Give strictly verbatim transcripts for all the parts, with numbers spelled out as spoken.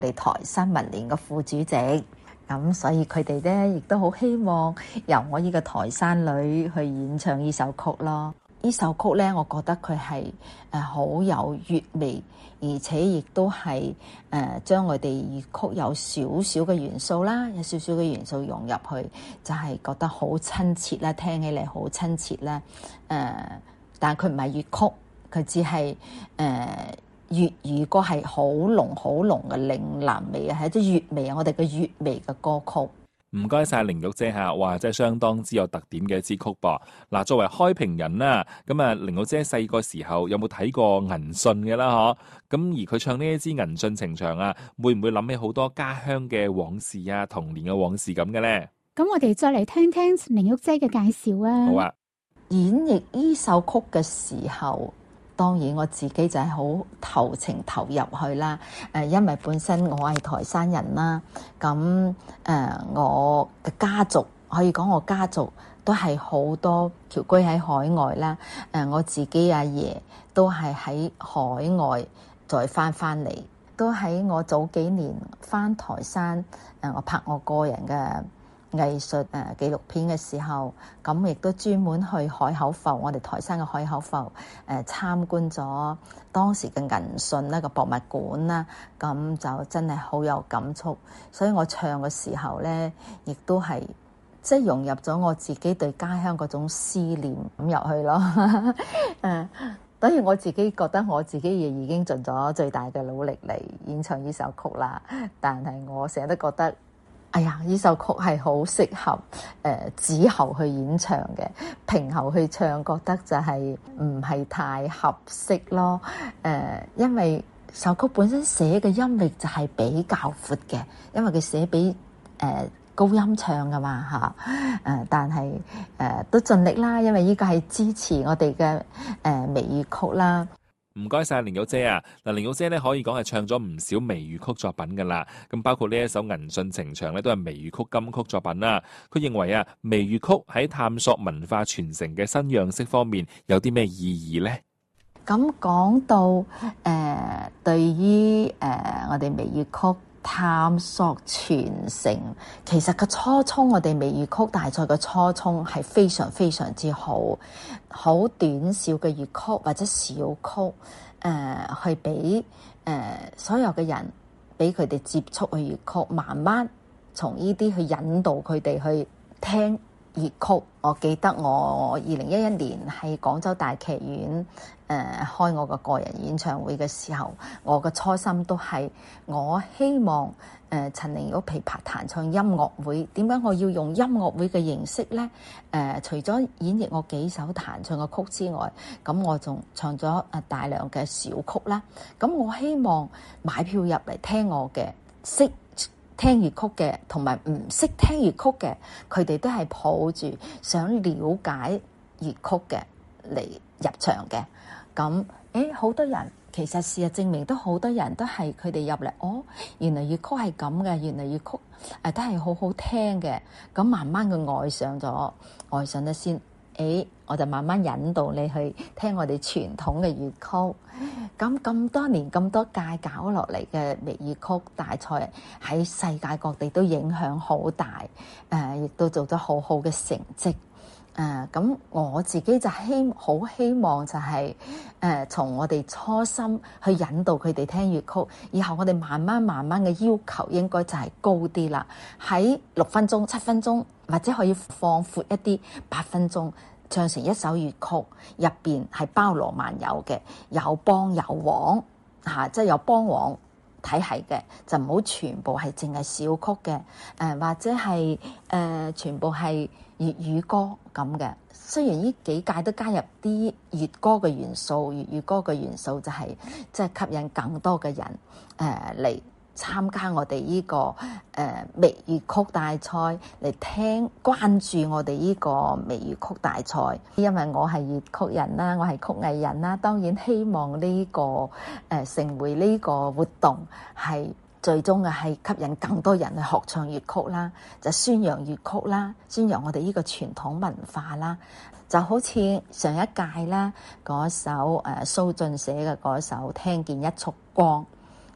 嚟台山文聯嘅副主席。咁所以佢哋咧亦都好希望由我呢個台山女去演唱呢首曲咯。呢首曲咧，我覺得佢係誒好有粵味，而且亦都係誒將我哋粵曲有少少嘅元素啦，有少少嘅元素融入去，就係、是、覺得好親切啦，聽起嚟好親切啦。誒、呃，但係佢唔係粵曲，佢只係誒。呃粵語歌係好濃好濃嘅嶺南味啊，係一啲粵味啊，我哋嘅粵味嘅歌曲。 唔該晒凌玉姐嚇，哇，真係相當之有特點嘅一支曲噃。嗱，作為開平人啦，咁啊，凌玉姐細個時候有冇睇過銀訊嘅啦？嗬，咁而佢唱呢一支銀訊情長啊，會唔會諗起好多家鄉嘅往事啊，童年嘅往事咁嘅咧？ 咁我哋再嚟聽聽凌玉姐嘅介紹啊。 好啊， 演繹呢首曲嘅時候，當然我自己就係好投情投入去啦。誒，因為本身我係台山人啦，咁誒我嘅家族可以講我家族都係好多僑居喺海外啦。誒，我自己阿爺都係喺海外再翻翻嚟，都喺我早幾年翻台山誒，我拍我個人嘅藝術誒紀錄片嘅時候，咁亦都專門去海口埠，我哋台山嘅海口埠誒、呃、參觀咗當時嘅銀訊呢個博物館啦，咁就真係好有感觸。所以我唱嘅時候咧，亦都係即係融入咗我自己對家鄉嗰種思念咁入去咯。誒，當然我自己覺得我自己亦已經盡咗最大嘅努力嚟演唱呢首曲啦，但係我成日都覺得，哎呀！呢首曲係好適合誒子喉去演唱嘅，平喉去唱覺得就係唔係太合適咯。誒、呃，因為首曲本身寫嘅音域就係比較闊嘅，因為佢寫俾誒、呃、高音唱噶嘛嚇。誒、呃，但係誒、呃、都盡力啦，因為呢個係支持我哋嘅誒微粵曲啦。 唔該晒凌玉姐啊！嗱，凌玉姐咧可以講係唱咗唔少微粵曲作品噶啦，咁包括呢一首銀訊情長咧都係微粵曲金曲作品啦。佢認為啊，微粵曲喺探索文化傳承嘅新樣式方面有啲咩意義呢？ 咁講到誒、呃，對於誒、呃、我哋微粵曲探索傳承，其實個初衷，我哋微粵曲大賽嘅初衷係非常非常之好，好短小嘅粵曲或者小曲，誒、呃、去俾誒、呃、所有嘅人，俾佢哋接觸去粵曲，慢慢從呢啲去引導佢哋去聽粵曲。我記得我二零一一年喺廣州大劇院誒、呃、開我個個人演唱會嘅時候，我嘅初心都係我希望誒、呃、陳玲玉琵琶彈唱音樂會。點解我要用音樂會嘅形式呢？誒、呃，除咗演繹我幾首彈唱嘅曲之外，咁我仲唱咗誒大量嘅小曲啦。咁我希望買票入嚟聽我嘅識聽粵曲嘅同埋唔識聽粵曲嘅，佢哋都係抱住想了解粵曲嘅嚟入場嘅。咁誒，好多人其實事實證明都好多人都係佢哋入嚟，哦，原來粵曲係咁嘅，原來粵曲誒、呃、都係好好聽嘅。咁慢慢佢愛上咗，愛上咗先。誒，我就慢慢引導你去聽我哋傳統嘅粵曲。咁咁多年咁多屆搞落嚟嘅微粵曲大賽，喺世界各地都影響好大，誒、呃，亦都做咗好好嘅成績。誒、呃，咁我自己就希好希望就係、是、誒、呃，從我哋初心去引導佢哋聽粵曲，以後我哋慢慢慢慢嘅要求應該就係高啲啦。喺六分鐘、七分鐘，或者可以放闊一啲，八分鐘唱成一首粵曲，入邊係包羅萬有嘅，有幫有黃嚇、啊，即係有幫黃體系嘅，就唔好全部係淨係小曲嘅，誒、呃、或者係誒、呃、全部係粵語歌咁嘅。雖然呢幾屆都加入啲粵歌嘅元素，粵語歌嘅元素就係即係吸引更多嘅人誒嚟、呃參加我哋呢、這個誒、呃、微粵曲大賽嚟聽，關注我哋呢個微粵曲大賽。因為我係粵曲人啦，我係曲藝人啦，當然希望呢、這個誒、呃、成為呢個活動係最終嘅係吸引更多人去學唱粵曲啦，就宣揚粵曲啦，宣揚我哋呢個傳統文化啦。就好似上一屆啦嗰首誒蘇雋寫嘅嗰首《聽見一束光》。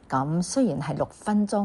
咁雖然係六分鐘。